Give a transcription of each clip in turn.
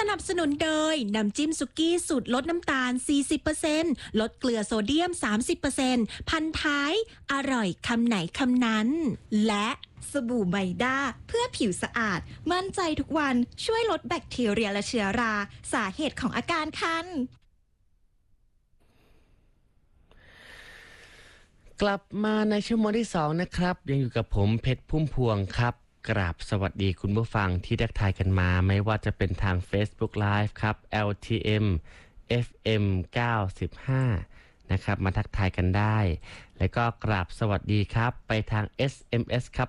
นับสนุนโดยน้ำจิ้มสุกี้สูตรลดน้ำตาล 40% ลดเกลือโซเดียม 30% พันท้ายอร่อยคำไหนคำนั้นและสบู่ไมด้าเพื่อผิวสะอาดมั่นใจทุกวันช่วยลดแบคทีเรียและเชื้อราสาเหตุของอาการคันกลับมาในชั่วโมงที่2นะครับยังอยู่กับผมเพชรพุ่มพวงครับกราบสวัสดีคุณผู้ฟังที่ทักทายกันมาไม่ว่าจะเป็นทาง Facebook Live ครับ LTM FM 95นะครับมาทักทายกันได้แล้วก็กราบสวัสดีครับไปทาง SMS ครับ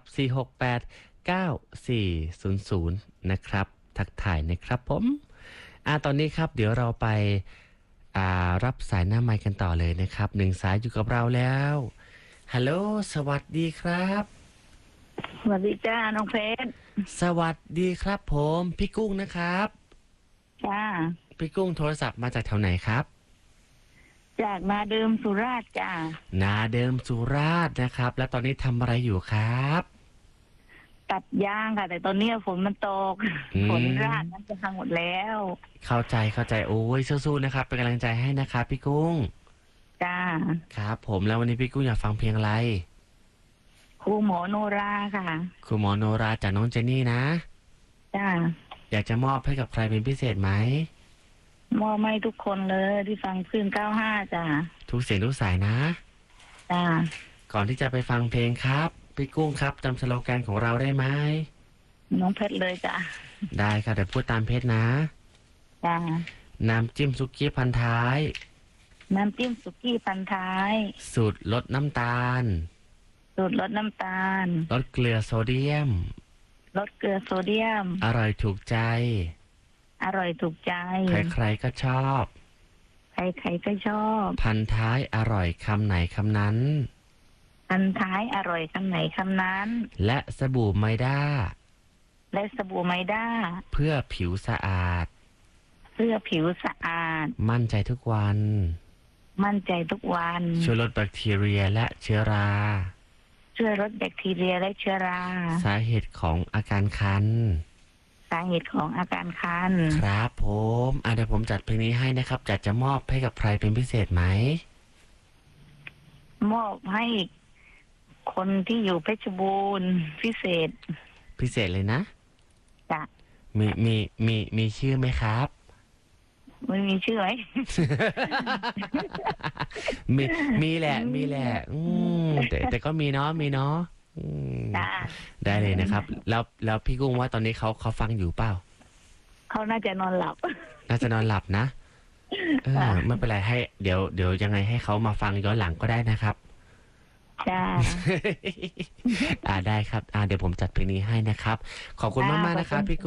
4689400นะครับทักทายนะครับผมตอนนี้ครับเดี๋ยวเราไปรับสายหน้าไมค์กันต่อเลยนะครับ1สายอยู่กับเราแล้วฮัลโหลสวัสดีครับสวัสดีจ้าน้องเพชรสวัสดีครับผมพี่กุ้งนะครับจ้าพี่กุ้งโทรศัพท์มาจากแถวไหนครับจากนาเดิมสุราษฎร์จ้านาเดิมสุราษฎร์นะครับแล้วตอนนี้ทำอะไรอยู่ครับตัดยางค่ะแต่ตอนนี้ฝนมันตกฝนราดน้ำจะพังหมดแล้วเข้าใจโอ้ยสู้ๆนะครับเป็นกำลังใจให้นะครับพี่กุ้งจ้าครับผมแล้ววันนี้พี่กุ้งอยากฟังเพลงอะไรครูหมอโนราค่ะครูหมอโนราจากน้องเจนนี่นะจ้าอยากจะมอบให้กับใครเป็นพิเศษไหมมอบให้ทุกคนเลยที่ฟังคลื่น95จ้าทุกเสียงทุกสายนะจ้าก่อนที่จะไปฟังเพลงครับพี่กุ้งครับจำสโลแกนของเราได้ไหมน้องเพชรเลยจ้าได้ครับเดี๋ยวพูดตามเพชรนะจ้าน้ำจิ้มซุกี้พันท้ายน้ำจิ้มสุกี้พันท้ายสูตรลดน้ำตาลสูตรลดน้ำตาลลดเกลือโซเดียมลดเกลือโซเดียมอร่อยถูกใจอร่อยถูกใจใครๆก็ชอบใครๆก็ชอบพันท้ายอร่อยคำไหนคำนั้นพันท้ายอร่อยคำไหนคำนั้นและสบู่ไมด้าเพื่อผิวสะอาดมั่นใจทุกวันช่วยลดแบคทีเรียและเชื้อราสาเหตุของอาการคันครับผมเดี๋ยวผมจัดเพลงนี้ให้นะครับจะมอบให้กับใครเป็นพิเศษไหมมอบให้คนที่อยู่เพชรบูรณ์พิเศษเลยนะจ้ะมีชื่อไหมครับไม่มีชื่อไหมมีแหละแต่ก็มีเนาะได้เลยนะครับแล้วพี่กุ้งว่าตอนนี้เขาฟังอยู่เปล่าเขาน่าจะนอนหลับนะไม่เป็นไรให้เดี๋ยวยังไงให้เขามาฟังย้อนหลังก็ได้นะครับจ้าได้ครับเดี๋ยวผมจัดเพลงนี้ให้นะครับขอบคุณมากๆนะครับพี่กุ้ง